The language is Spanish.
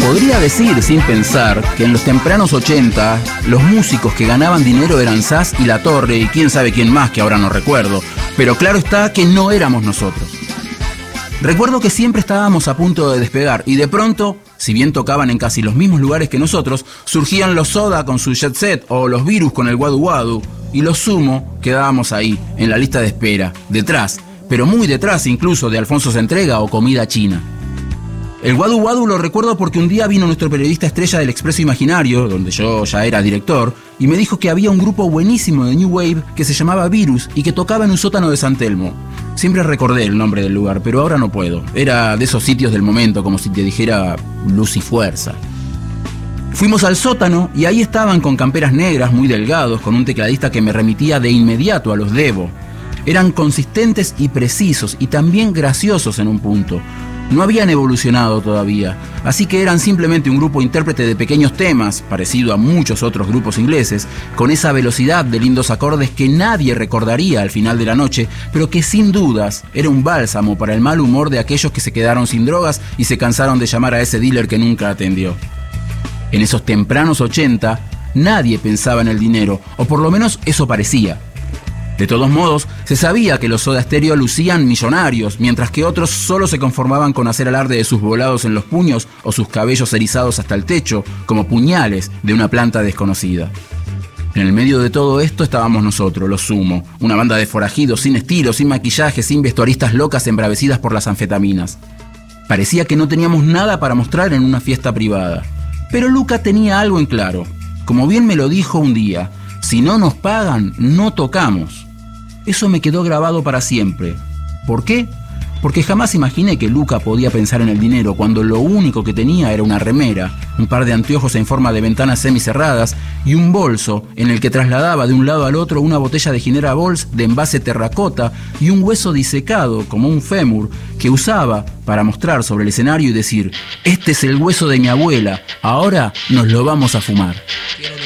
podría decir sin pensar que en los tempranos 80 los músicos que ganaban dinero eran Sass y La Torre y quién sabe quién más que ahora no recuerdo, pero claro está que no éramos nosotros. Recuerdo que siempre estábamos a punto de despegar y de pronto, si bien tocaban en casi los mismos lugares que nosotros, surgían los Soda con su Jet Set o los Virus con el Wadu Wadu y los Sumo quedábamos ahí, en la lista de espera, detrás, pero muy detrás incluso de Alfonso Se Entrega o Comida China. El Wadu Wadu lo recuerdo porque un día vino nuestro periodista estrella del Expreso Imaginario, donde yo ya era director, y me dijo que había un grupo buenísimo de New Wave que se llamaba Virus y que tocaba en un sótano de San Telmo. Siempre recordé el nombre del lugar, pero ahora no puedo. Era de esos sitios del momento, como si te dijera luz y fuerza. Fuimos al sótano y ahí estaban con camperas negras, muy delgados, con un tecladista que me remitía de inmediato a los Devo. Eran consistentes y precisos y también graciosos en un punto. No habían evolucionado todavía, así que eran simplemente un grupo intérprete de pequeños temas, parecido a muchos otros grupos ingleses, con esa velocidad de lindos acordes que nadie recordaría al final de la noche, pero que sin dudas era un bálsamo para el mal humor de aquellos que se quedaron sin drogas y se cansaron de llamar a ese dealer que nunca atendió. En esos tempranos 80, nadie pensaba en el dinero, o por lo menos eso parecía. De todos modos, se sabía que los Soda Stereo lucían millonarios, mientras que otros solo se conformaban con hacer alarde de sus volados en los puños o sus cabellos erizados hasta el techo, como puñales de una planta desconocida. En el medio de todo esto estábamos nosotros, los Sumo, una banda de forajidos sin estilo, sin maquillaje, sin vestuaristas locas embravecidas por las anfetaminas. Parecía que no teníamos nada para mostrar en una fiesta privada. Pero Luca tenía algo en claro. Como bien me lo dijo un día, si no nos pagan, no tocamos. Eso me quedó grabado para siempre. ¿Por qué? Porque jamás imaginé que Luca podía pensar en el dinero cuando lo único que tenía era una remera, un par de anteojos en forma de ventanas semicerradas y un bolso en el que trasladaba de un lado al otro una botella de Ginebra Bols de envase terracota y un hueso disecado como un fémur que usaba para mostrar sobre el escenario y decir: este es el hueso de mi abuela, ahora nos lo vamos a fumar.